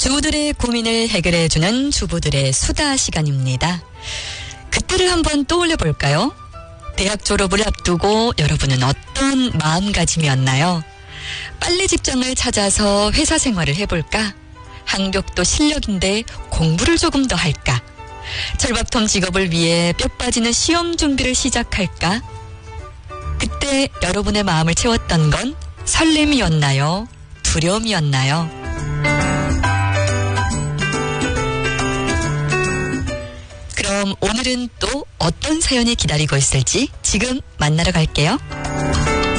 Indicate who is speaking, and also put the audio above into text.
Speaker 1: 주부들의 고민을 해결해주는 주부들의 수다 시간입니다. 그때를 한번 떠올려 볼까요? 대학 졸업을 앞두고 여러분은 어떤 마음가짐이었나요? 빨리 직장을 찾아서 회사 생활을 해볼까? 학력도 실력인데 공부를 조금 더 할까? 철밥통 직업을 위해 뼈 빠지는 시험 준비를 시작할까? 그때 여러분의 마음을 채웠던 건 설렘이었나요? 두려움이었나요? 그럼 오늘은 또 어떤 사연이 기다리고 있을지 지금 만나러 갈게요.